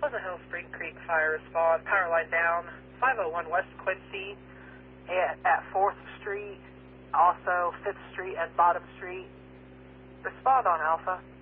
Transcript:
Pleasant Hill Spring Creek Fire respond. Power line down. 501 West Quincy at 4th Street, also 5th Street and Bottom Street. Respond on Alpha.